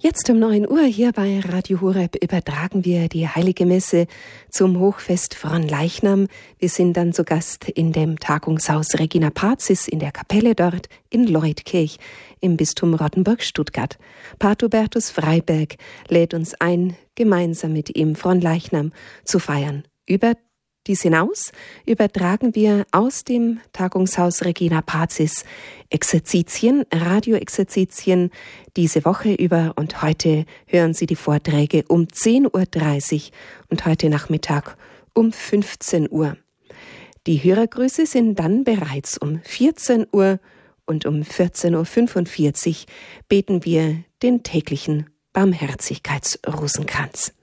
Jetzt um 9 Uhr hier bei Radio Horeb übertragen wir die Heilige Messe zum Hochfest Fronleichnam. Wir sind dann zu Gast in dem Tagungshaus Regina Pazis in der Kapelle dort in Leutkirch im Bistum Rottenburg-Stuttgart. Pater Hubertus Freiberg lädt uns ein, gemeinsam mit ihm Fronleichnam zu feiern. Über dies hinaus übertragen wir aus dem Tagungshaus Regina Pazis Exerzitien, Radioexerzitien diese Woche über, und heute hören Sie die Vorträge um 10.30 Uhr und heute Nachmittag um 15 Uhr. Die Hörergrüße sind dann bereits um 14 Uhr und um 14.45 Uhr beten wir den täglichen Barmherzigkeitsrosenkranz.